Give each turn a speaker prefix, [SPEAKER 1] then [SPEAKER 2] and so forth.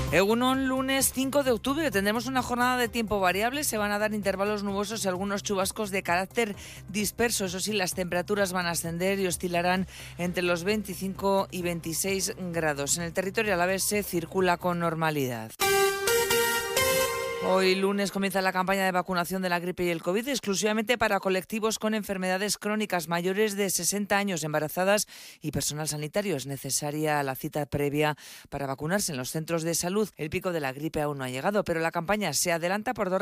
[SPEAKER 1] Egunon, lunes 5 de octubre, tendremos una jornada de tiempo variable, se van a dar intervalos nubosos y algunos chubascos de carácter disperso. Eso sí, las temperaturas van a ascender y oscilarán entre los 25 y 26 grados. En el territorio alavés se circula con normalidad. Hoy lunes comienza la campaña de vacunación de la gripe y el COVID exclusivamente para colectivos con enfermedades crónicas mayores de 60 años, embarazadas y personal sanitario. Es necesaria la cita previa para vacunarse en los centros de salud. El pico de la gripe aún no ha llegado, pero la campaña se adelanta por dos